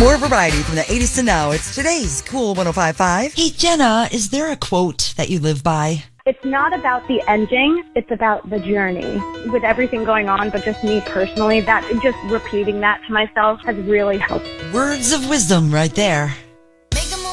More variety from the 80s to now. It's today's Cool 105.5. Hey, Jenna, is there a quote that you live by? It's not about the ending, it's about the journey. With everything going on, but just me personally, that just repeating that to myself has really helped. Words of wisdom right there.